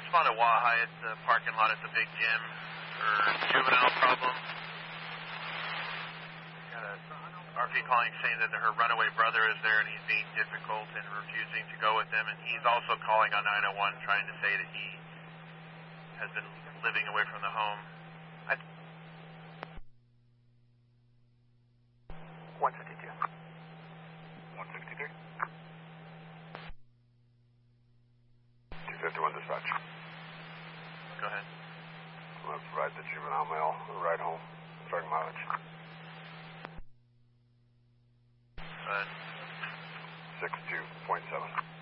respond to Wahi at the parking lot at the big gym for juvenile problem. Got a RP calling saying that her runaway brother is there and he's being difficult and refusing to go with them, and he's also calling on 901 trying to say that he has been living away from the home. 152. 163. 251 dispatch. Go ahead. I'm going to provide the juvenile male a ride home, starting mileage. 62.7.